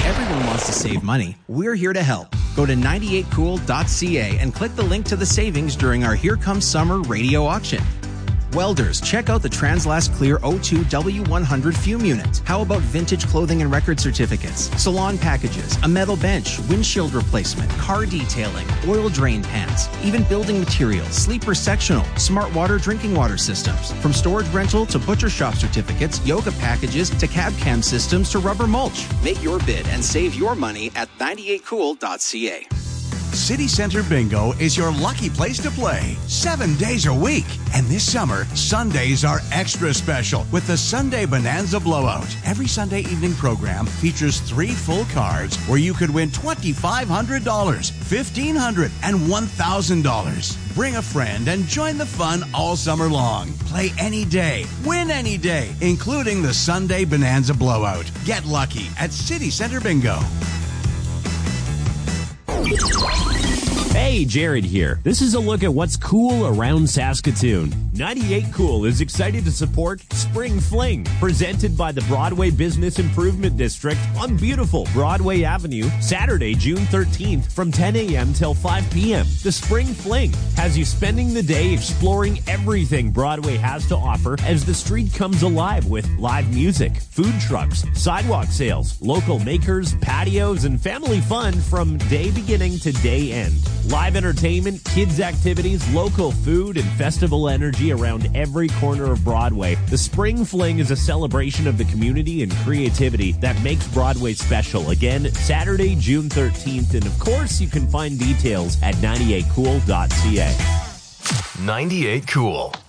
Everyone wants to save money. We're here to help. Go to 98cool.ca and click the link to the savings during our Here Comes Summer radio auction. Welders, check out the Translast Clear O2 W100 fume unit. How about vintage clothing and record certificates, salon packages, a metal bench, windshield replacement, car detailing, oil drain pans, even building materials, sleeper sectional, smart water drinking water systems. From storage rental to butcher shop certificates, yoga packages to cab cam systems to rubber mulch. Make your bid and save your money at 98cool.ca. City Center Bingo is your lucky place to play 7 days a week. And this summer, Sundays are extra special with the Sunday Bonanza Blowout. Every Sunday evening program features 3 full cards where you could win $2,500, $1,500, and $1,000. Bring a friend and join the fun all summer long. Play any day, win any day, including the Sunday Bonanza Blowout. Get lucky at City Center Bingo. Hey, Jared here. This is a look at what's cool around Saskatoon. 98 Cool is excited to support Spring Fling, presented by the Broadway Business Improvement District on beautiful Broadway Avenue, Saturday, June 13th from 10 a.m. till 5 p.m. The Spring Fling has you spending the day exploring everything Broadway has to offer as the street comes alive with live music, food trucks, sidewalk sales, local makers, patios, and family fun from day beginning to day end. Live entertainment, kids activities, local food, and festival energy around every corner of Broadway. The Spring Fling is a celebration of the community and creativity that makes Broadway special. Again, Saturday, June 13th. And of course, you can find details at 98cool.ca. 98 Cool.